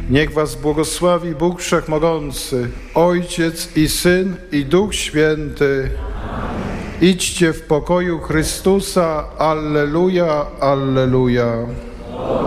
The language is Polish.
Niech was błogosławi Bóg Wszechmogący, Ojciec i Syn i Duch Święty. Idźcie w pokoju Chrystusa. Alleluja, alleluja.